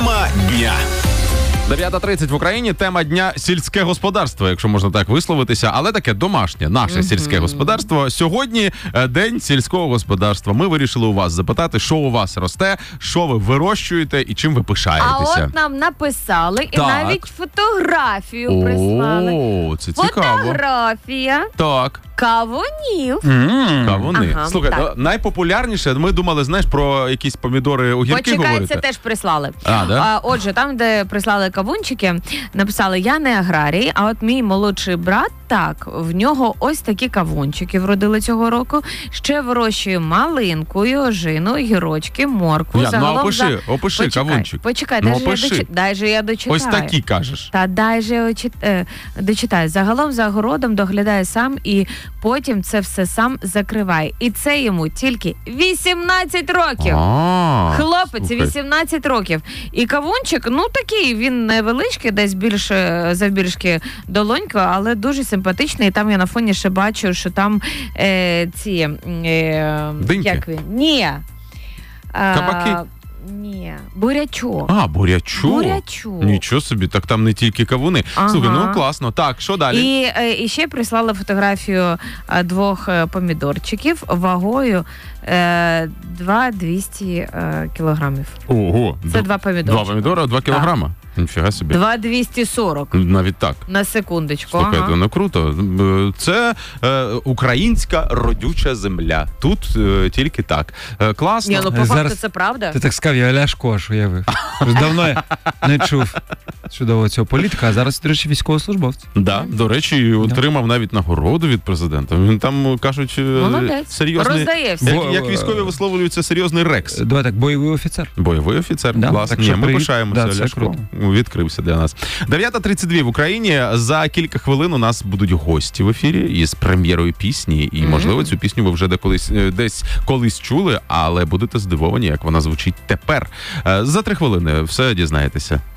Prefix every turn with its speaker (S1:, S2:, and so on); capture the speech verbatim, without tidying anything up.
S1: Тема дня.
S2: дев'ята тридцять в Україні. Тема дня – сільське господарство, якщо можна так висловитися. Але таке домашнє, наше mm-hmm. сільське господарство. Сьогодні день сільського господарства. Ми вирішили у вас запитати, що у вас росте, що ви вирощуєте і чим ви пишаєтеся.
S3: А от нам написали і
S2: так.
S3: навіть фотографію прислали.
S2: О, це цікаво.
S3: Фотографія.
S2: Так.
S3: Кавунів.
S2: Mm. Кавуни.
S3: Ага,
S2: Слухай,
S3: так.
S2: найпопулярніше, ми думали, знаєш, про якісь помідори, огірки
S3: Почекай,
S2: говорити.
S3: це теж прислали.
S2: А, да?
S3: а, отже, там, де прислали кавунчики, написали, я не аграрій, а от мій молодший брат, так, в нього ось такі кавунчики вродили цього року. Ще вирощує малинку, ожину, гірочки, моркву.
S2: Я,
S3: Загалом
S2: ну, опиши,
S3: за...
S2: опиши
S3: почекай,
S2: кавунчик.
S3: Почекай,
S2: ну,
S3: дай, же
S2: опиши.
S3: я доч... дай же я дочитаю.
S2: Ось такі, кажеш.
S3: Та дай же я очит... е, дочитаю. Загалом за огородом доглядає сам і потім це все сам закриває. І це йому тільки вісімнадцять років.
S2: А,
S3: Хлопець,
S2: слухай.
S3: вісімнадцять років. І кавунчик, ну такий, він невеличкий, десь більше, завбільшки долонька, але дуже симпатичний. І там я на фоні ще бачу, що там е, ці... Е,
S2: Диньки?
S3: Як він? Ні.
S2: Кабаки?
S3: А, ні. Бурячок.
S2: А, бурячок.
S3: Бурячок.
S2: Нічого собі, так там не тільки кавуни.
S3: Ага.
S2: Слухай, ну класно. Так, що далі?
S3: І, е, і ще прислали фотографію е, двох е, помідорчиків вагою е, два двісті е, кілограмів.
S2: Ого.
S3: Це
S2: д-
S3: два помідорчика.
S2: Два помідора, два кілограма. Ніфіга собі.
S3: два двісті сорок.
S2: Навіть так.
S3: На секундочку.
S2: Слухайте,
S3: Ага.
S2: ну круто. Це е, українська родюча земля. Тут е, тільки так. Е, класно.
S3: Ні, ну по факту
S4: Зараз
S3: це правда.
S4: Ти так сказав, я Ляшко аж уявив. Давно я не чув чудово цього політика, а зараз, до речі, військовослужбовець.
S2: Да, до речі, отримав навіть нагороду від президента. Він там, кажуть, е,
S3: Молодець.
S2: серйозний...
S3: Роздає все.
S2: Як,
S4: Бо-
S2: як військові висловлюються, серйозний рекс.
S4: Давай так, бойовий офіцер.
S2: Бойовий офіцер.
S4: Да,
S2: Класно.
S4: так що
S2: Ні, ми
S4: привіт.
S2: пишаємося,
S4: Да, це
S2: Ляшко
S4: круто.
S2: відкрився для нас. дев'ята тридцять два в Україні. За кілька хвилин у нас будуть гості в ефірі із прем'єрою пісні. І, можливо, цю пісню ви вже деколись, десь колись чули, але будете здивовані, як вона звучить тепер. Е, За три хвилини все дізнаєтеся.